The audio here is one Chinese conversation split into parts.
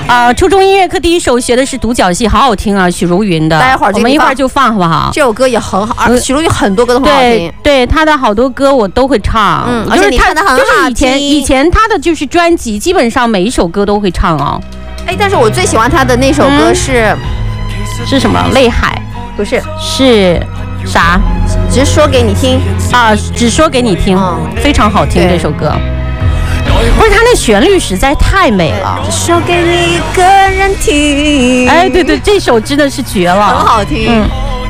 初中音乐课第一首学的是独角戏，好好听啊，许茹芸的。 待会儿我们一会儿就放好不好？ 这首歌也很好，许茹芸很多歌都很好听。 对，她的好多歌我都会唱。 而且你唱的很好听。 就是以前她的就是专辑，基本上每一首歌都会唱哦。 但是我最喜欢她的那首歌是什么？泪海？ 不是， 是啥？ 只说给你听啊，只说给你听，非常好听这首歌。不是，它那旋律实在太美了。 只说给你一个人听。 对，这首真的是绝了， 很好听。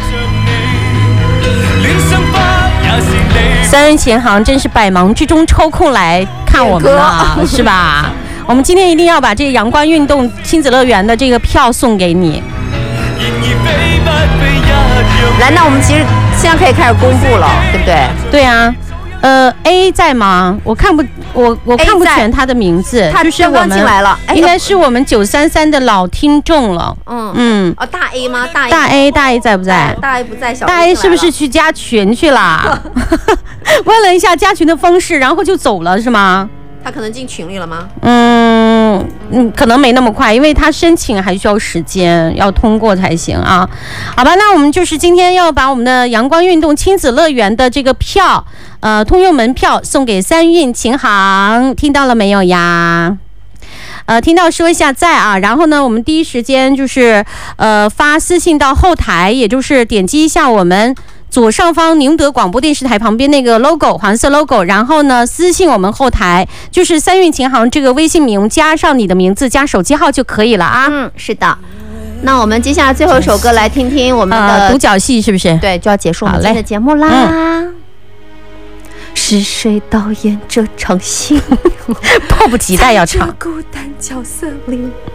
三人琴行真是百忙之中抽空来看我们了，是吧？我们今天一定要把这个阳光运动亲子乐园的这个票送给你。 来，那我们其实现在可以开始公布了，对不对？ 对啊。A 在吗？我看不全他的名字， 就是我们进来了， 应该是我们933的老听众了。 大 A 吗？ 大 A 在不在？ 大 A 不在， 大 A 是不是去加群去了？问了一下加群的方式，然后就走了是吗？ 他可能进群里了吗？ 可能没那么快，因为他申请还需要时间，要通过才行啊。好吧，那我们就是今天要把我们的阳光运动亲子乐园的这个票，通用门票送给三运琴行，听到了没有呀？听到说一下在啊，然后呢，我们第一时间就是发私信到后台，也就是点击一下我们左上方宁德广播电视台旁边那个 logo 黄色 logo， 然后呢私信我们后台，就是三运琴行这个微信名加上你的名字加手机号就可以了啊。 是的。那我们接下来最后一首歌来听听我们的独角戏，是不是？ 对，就要结束我们今天的节目啦。是谁导演这场戏？ 迫不及待要唱。 在这孤单角色里